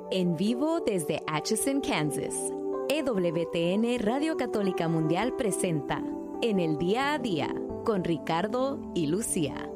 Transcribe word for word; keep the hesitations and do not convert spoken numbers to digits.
En vivo desde Atchison, Kansas, E W T N Radio Católica Mundial presenta En el Día a Día con Ricardo y Lucía.